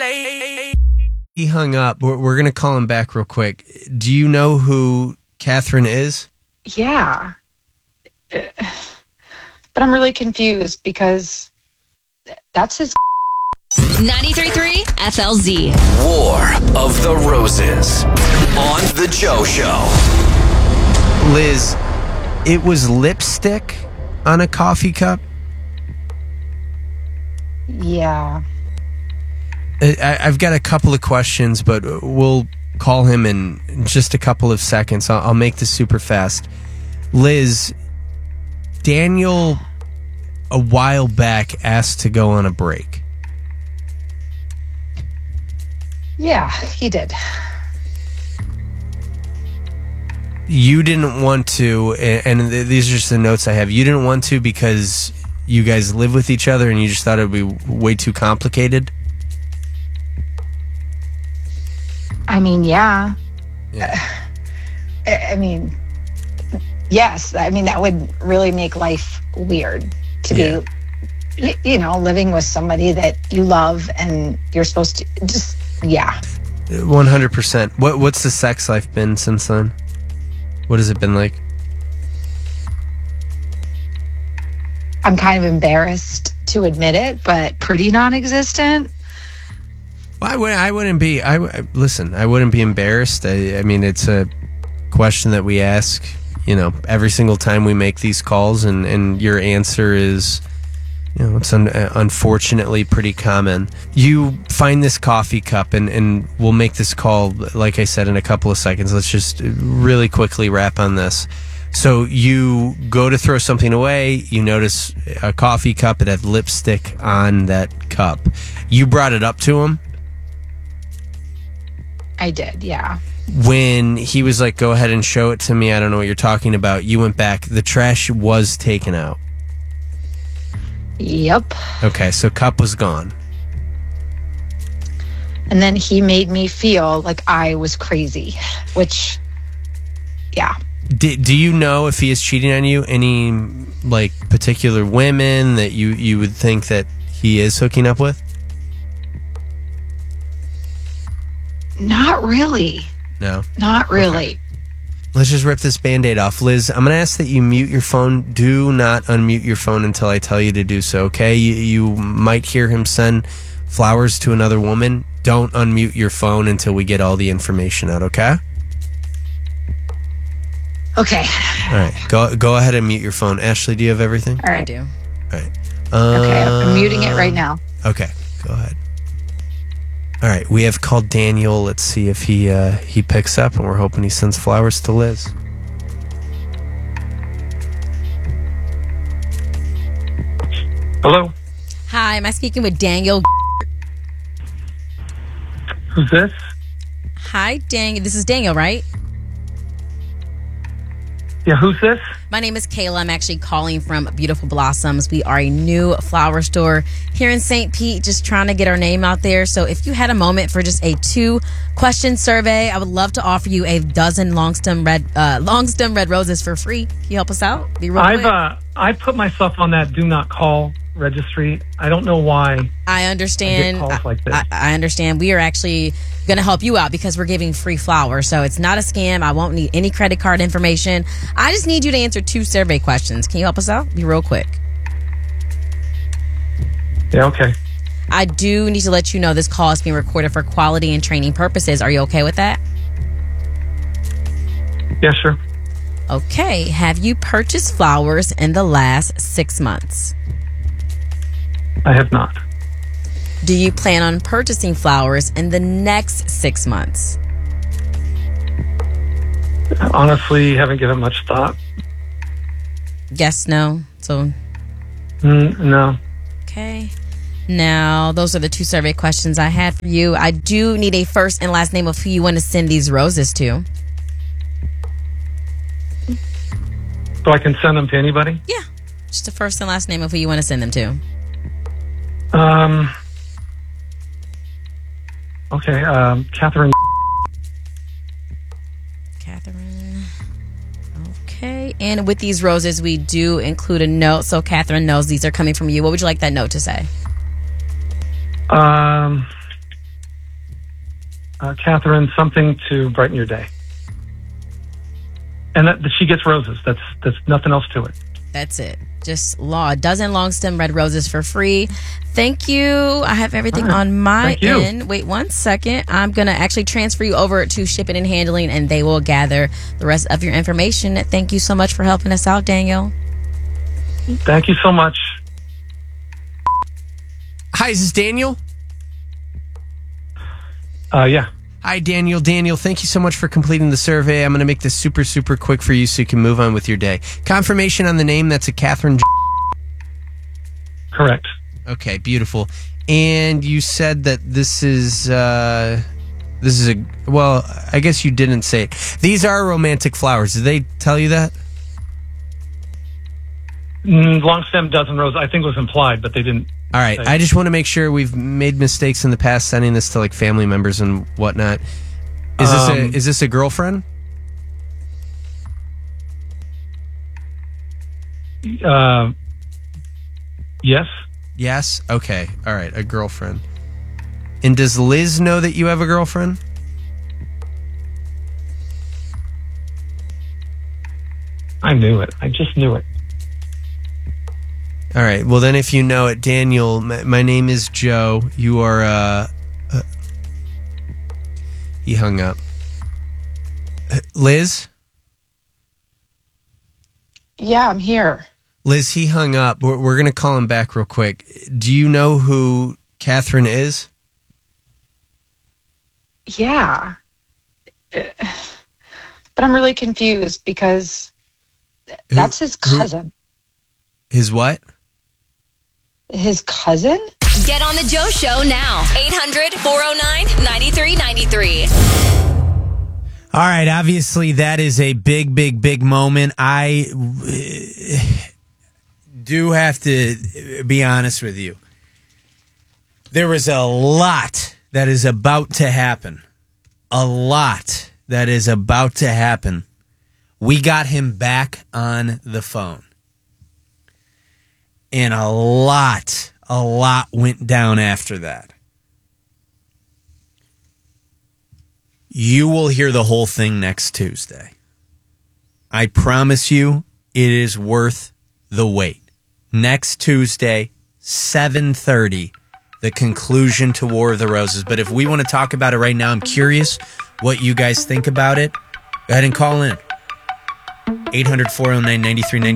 He hung up. We're going to call him back real quick. Do you know who Catherine is? Yeah. But I'm really confused because that's his 93.3 FLZ. War of the Roses on The Joe Show. Liz, it was lipstick on a coffee cup? Yeah. I've got a couple of questions, but we'll call him in just a couple of seconds. I'll make this super fast. Liz, Daniel, a while back, asked to go on a break. Yeah, he did. You didn't want to, and these are just the notes I have. You didn't want to because you guys live with each other and you just thought it would be way too complicated? I mean, yeah. Yes. I mean, that would really make life weird to be, living with somebody that you love and you're supposed to just, yeah. 100%. What's the sex life been since then? What has it been like? I'm kind of embarrassed to admit it, but pretty non-existent. Well, I wouldn't be. Listen, I wouldn't be embarrassed. I mean, it's a question that we ask, every single time we make these calls, and your answer is, it's unfortunately pretty common. You find this coffee cup, and we'll make this call, like I said, in a couple of seconds. Let's just really quickly wrap on this. So you go to throw something away, you notice a coffee cup, it had lipstick on that cup. You brought it up to him? I did, yeah. When he was like, go ahead and show it to me, I don't know what you're talking about, you went back, the trash was taken out. Yep. Okay, so cup was gone. And then he made me feel like I was crazy, which, yeah. Do you know if he is cheating on you? Any, particular women that you would think that he is hooking up with? Not really. No? Not really. Okay. Let's just rip this Band-Aid off. Liz, I'm going to ask that you mute your phone. Do not unmute your phone until I tell you to do so, okay? You might hear him send flowers to another woman. Don't unmute your phone until we get all the information out, okay? Okay. All right. Go ahead and mute your phone. Ashley, do you have everything? All right. I do. All right. Okay, I'm muting it right now. Okay, go ahead. All right, we have called Daniel. Let's see if he picks up, and we're hoping he sends flowers to Liz. Hello? Hi, am I speaking with Daniel? Who's this? Hi, Daniel. This is Daniel, right? Yeah, who's this? My name is Kayla. I'm actually calling from Beautiful Blossoms. We are a new flower store here in St. Pete, just trying to get our name out there. So if you had a moment for just a 2-question survey, I would love to offer you a dozen long stem red roses for free. Can you help us out? Be real quick. I put myself on that do not call registry. I don't know why. I understand. I get calls like this. I understand. We are actually going to help you out because we're giving free flowers. So it's not a scam. I won't need any credit card information. I just need you to answer 2 survey questions. Can you help us out? Be real quick. Yeah, okay. I do need to let you know this call is being recorded for quality and training purposes. Are you okay with that? Yeah, sure. Okay. Have you purchased flowers in the last 6 months? I have not. Do you plan on purchasing flowers in the next 6 months? Honestly, haven't given much thought. Yes, no. So, no. okay. Now, those are the 2 survey questions I had for you. I do need a first and last name of who you want to send these roses to. So I can send them to anybody? Yeah. Just a first and last name of who you want to send them to. Okay, Catherine. Catherine. Okay. And with these roses, we do include a note. So Catherine knows these are coming from you. What would you like that note to say? Catherine, something to brighten your day. And that she gets roses. That's nothing else to it. That's it. Just a dozen long stem red roses for free. Thank you. I have everything on my end. Wait 1 second. I'm going to actually transfer you over to shipping and handling, and they will gather the rest of your information. Thank you so much for helping us out, Daniel. Thank you so much. Hi, is this Daniel? Yeah. Hi, Daniel. Daniel, thank you so much for completing the survey. I'm going to make this super, super quick for you so you can move on with your day. Confirmation on the name, that's a Catherine. Correct. Okay, beautiful. And you said that this is a, well, I guess you didn't say it. These are romantic flowers. Did they tell you that? Long stem dozen rose, I think was implied, but they didn't. All right. I just want to make sure we've made mistakes in the past sending this to like family members and whatnot. Is this a girlfriend? Yes. Yes? Okay. All right. A girlfriend. And does Liz know that you have a girlfriend? I knew it. I just knew it. All right. Well, then if you know it, Daniel, my name is Joe. You are, he hung up. Liz? Yeah, I'm here. Liz, he hung up. We're going to call him back real quick. Do you know who Catherine is? Yeah. But I'm really confused because that's his cousin. His what? His cousin? Get on the Joe Show now. 800-409-9393. All right. Obviously, that is a big, big, big moment. I do have to be honest with you. There is a lot that is about to happen. A lot that is about to happen. We got him back on the phone. And a lot went down after that. You will hear the whole thing next Tuesday. I promise you, it is worth the wait. Next Tuesday, 7:30, the conclusion to War of the Roses. But if we want to talk about it right now, I'm curious what you guys think about it. Go ahead and call in. 800-409-9393.